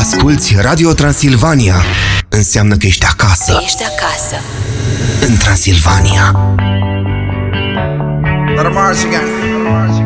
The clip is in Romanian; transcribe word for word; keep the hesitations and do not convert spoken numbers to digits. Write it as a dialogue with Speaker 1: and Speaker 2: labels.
Speaker 1: Asculți Radio Transilvania. Înseamnă că ești acasă.
Speaker 2: Ești acasă.
Speaker 1: În Transilvania.
Speaker 3: Let 'em march again.